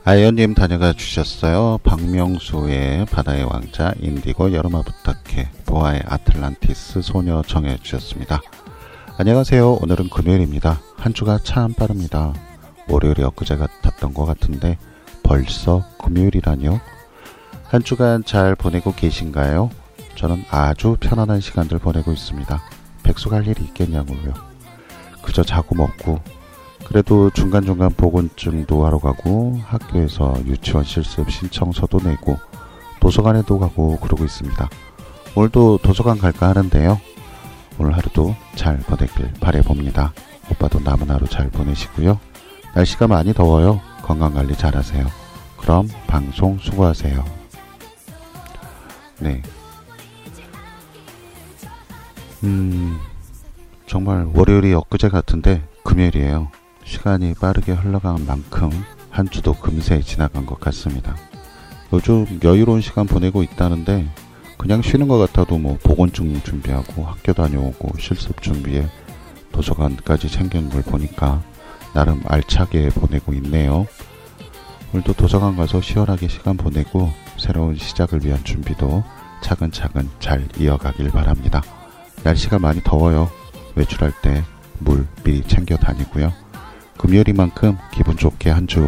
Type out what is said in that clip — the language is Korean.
아이언님 다녀가 주셨어요. 박명수의 바다의 왕자, 인디고 여름아 부탁해, 보아의 아틀란티스 소녀 정해 주셨습니다. 안녕하세요. 오늘은 금요일입니다. 한 주가 참 빠릅니다. 월요일이 엊그제 같았던 것 같은데 벌써 금요일이라뇨. 한 주간 잘 보내고 계신가요? 저는 아주 편안한 시간들 보내고 있습니다. 백숙할 일이 있겠냐고요. 그저 자고 먹고, 그래도 중간중간 보건증도 하러 가고, 학교에서 유치원 실습 신청서도 내고, 도서관에도 가고 그러고 있습니다. 오늘도 도서관 갈까 하는데요. 오늘 하루도 잘 보내길 바라봅니다. 오빠도 남은 하루 잘 보내시고요. 날씨가 많이 더워요. 건강관리 잘하세요. 그럼 방송 수고하세요. 네. 정말 월요일이 엊그제 같은데 금요일이에요. 시간이 빠르게 흘러간 만큼 한 주도 금세 지나간 것 같습니다. 요즘 여유로운 시간 보내고 있다는데 그냥 쉬는 것 같아도 보건증 준비하고 학교 다녀오고 실습 준비에 도서관까지 챙기는 걸 보니까 나름 알차게 보내고 있네요. 오늘도 도서관 가서 시원하게 시간 보내고 새로운 시작을 위한 준비도 차근차근 잘 이어가길 바랍니다. 날씨가 많이 더워요. 외출할 때 물 미리 챙겨 다니고요. 금요일인 만큼 기분 좋게 한 주